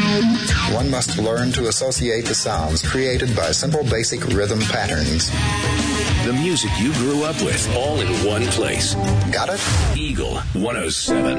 One must learn to associate the sounds created by simple basic rhythm patterns. The music you grew up with, all in one place. Got it? Eagle 107.